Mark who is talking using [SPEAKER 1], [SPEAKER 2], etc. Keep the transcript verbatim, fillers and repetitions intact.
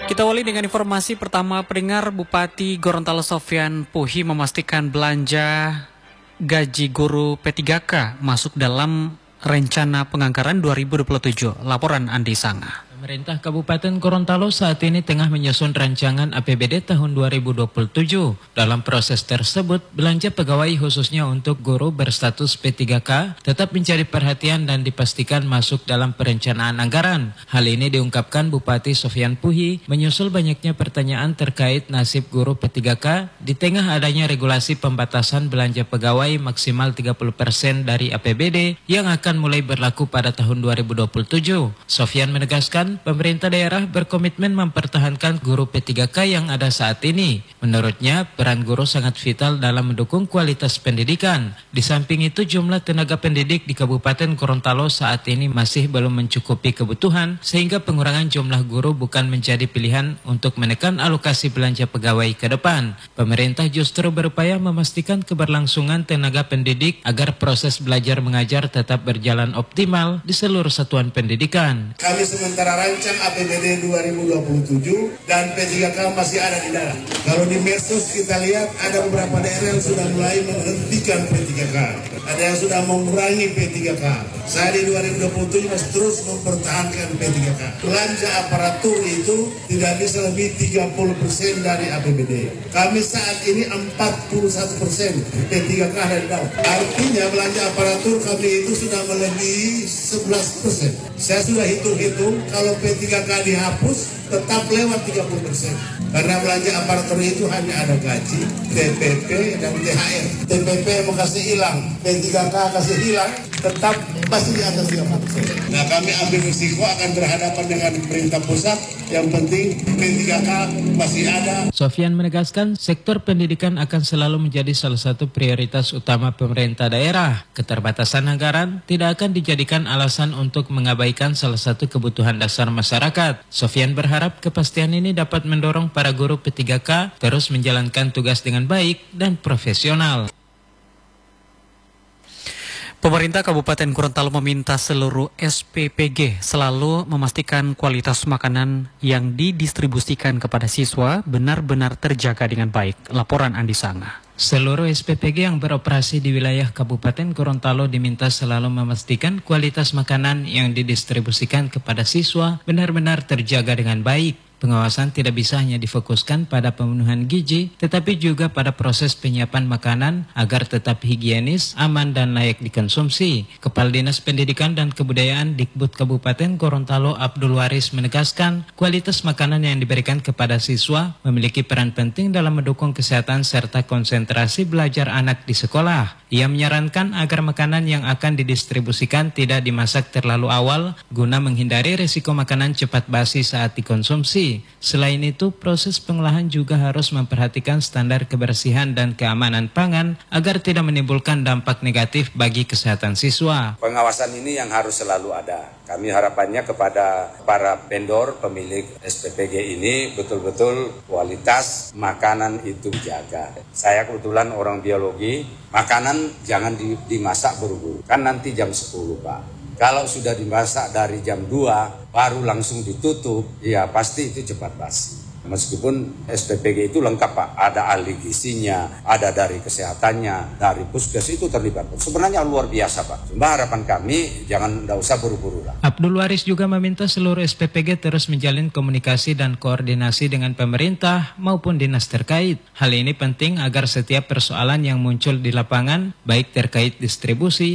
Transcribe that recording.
[SPEAKER 1] Kita awali dengan informasi pertama. Pendengar, Bupati Gorontalo Sofyan Puhi memastikan belanja gaji guru P tiga K masuk dalam rencana penganggaran dua ribu dua puluh tujuh. Laporan Andi Sanga.
[SPEAKER 2] Pemerintah Kabupaten Gorontalo saat ini tengah menyusun rancangan A P B D tahun dua ribu dua puluh tujuh. Dalam proses tersebut, belanja pegawai khususnya untuk guru berstatus P tiga K tetap mencari perhatian dan dipastikan masuk dalam perencanaan anggaran. Hal ini diungkapkan Bupati Sofyan Puhi menyusul banyaknya pertanyaan terkait nasib guru P tiga K di tengah adanya regulasi pembatasan belanja pegawai maksimal tiga puluh persen dari A P B D yang akan mulai berlaku pada tahun dua ribu dua puluh tujuh. Sofyan menegaskan pemerintah daerah berkomitmen mempertahankan guru P tiga K yang ada saat ini. Menurutnya, peran guru sangat vital dalam mendukung kualitas pendidikan. Di samping itu, jumlah tenaga pendidik di Kabupaten Gorontalo saat ini masih belum mencukupi kebutuhan, sehingga pengurangan jumlah guru bukan menjadi pilihan untuk menekan alokasi belanja pegawai ke depan. Pemerintah justru berupaya memastikan keberlangsungan tenaga pendidik agar proses belajar mengajar tetap berjalan optimal di seluruh satuan pendidikan.
[SPEAKER 3] Kami sementara rancang A P B D dua ribu dua puluh tujuh dan P tiga K masih ada di dalam. Kalau di medsos kita lihat ada beberapa daerah yang sudah mulai menghentikan P tiga K. Ada yang sudah mengurangi P tiga K. Saya di dua ribu dua puluh tujuh masih terus mempertahankan P tiga K. Belanja aparatur itu tidak bisa lebih tiga puluh persen dari A P B D. Kami saat ini empat puluh satu persen P tiga K ada di dalam. Artinya belanja aparatur kami itu sudah melebihi sebelas persen. Saya sudah hitung-hitung kalau P tiga K dihapus tetap lewat tiga puluh persen. Karena belanja aparatur itu hanya ada gaji, T P P dan T H R. T P P mau kasih hilang, P tiga K kasih hilang, tetap masih di atas tiga puluh persen. Nah, kami ambil risiko akan berhadapan dengan pemerintah pusat. Yang penting P tiga K masih ada.
[SPEAKER 2] Sofyan menegaskan sektor pendidikan akan selalu menjadi salah satu prioritas utama pemerintah daerah. Keterbatasan anggaran tidak akan dijadikan alasan untuk mengabaikan salah satu kebutuhan dasar masyarakat. Sofyan berharap kepastian ini dapat mendorong para guru P tiga K terus menjalankan tugas dengan baik dan profesional.
[SPEAKER 1] Pemerintah Kabupaten Gorontalo meminta seluruh S P P G selalu memastikan kualitas makanan yang didistribusikan kepada siswa benar-benar terjaga dengan baik. Laporan Andi Sanga.
[SPEAKER 2] Seluruh S P P G yang beroperasi di wilayah Kabupaten Gorontalo diminta selalu memastikan kualitas makanan yang didistribusikan kepada siswa benar-benar terjaga dengan baik. Pengawasan tidak bisa hanya difokuskan pada pemenuhan gizi, tetapi juga pada proses penyiapan makanan agar tetap higienis, aman, dan layak dikonsumsi. Kepala Dinas Pendidikan dan Kebudayaan Dikbud Kabupaten Gorontalo Abdul Waris menegaskan kualitas makanan yang diberikan kepada siswa memiliki peran penting dalam mendukung kesehatan serta konsentrasi belajar anak di sekolah. Ia menyarankan agar makanan yang akan didistribusikan tidak dimasak terlalu awal guna menghindari risiko makanan cepat basi saat dikonsumsi. Selain itu, proses pengolahan juga harus memperhatikan standar kebersihan dan keamanan pangan agar tidak menimbulkan dampak negatif bagi kesehatan siswa.
[SPEAKER 4] Pengawasan ini yang harus selalu ada. Kami harapannya kepada para vendor pemilik S P P G ini betul-betul kualitas makanan itu dijaga. Saya kebetulan orang biologi, makanan jangan dimasak buru-buru. Kan nanti jam sepuluh, Pak. Kalau sudah dimasak dari jam dua, baru langsung ditutup, ya pasti itu cepat basi. Meskipun S P P G itu lengkap, Pak. Ada ahli gizinya, ada dari kesehatannya, dari puskes itu terlibat. Sebenarnya luar biasa, Pak. Cuma harapan kami jangan tidak usah buru-buru lah.
[SPEAKER 2] Abdul Waris juga meminta seluruh S P P G terus menjalin komunikasi dan koordinasi dengan pemerintah maupun dinas terkait. Hal ini penting agar setiap persoalan yang muncul di lapangan, baik terkait distribusi